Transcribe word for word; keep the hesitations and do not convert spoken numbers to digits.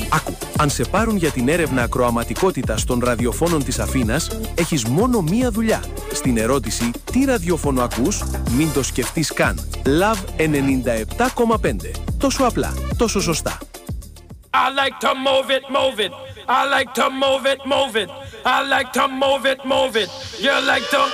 Άκου, αν σε πάρουν για την έρευνα ακροαματικότητας των ραδιοφώνων της Αθήνας, έχεις μόνο μία δουλειά. Στην ερώτηση «Τι ραδιόφωνο ακούς?» μην το σκεφτείς καν. Love ενενήντα επτά κόμμα πέντε. Τόσο απλά, τόσο σωστά. I like to move it, move it. I like to move it, move it. I like to move it, move it. You like to...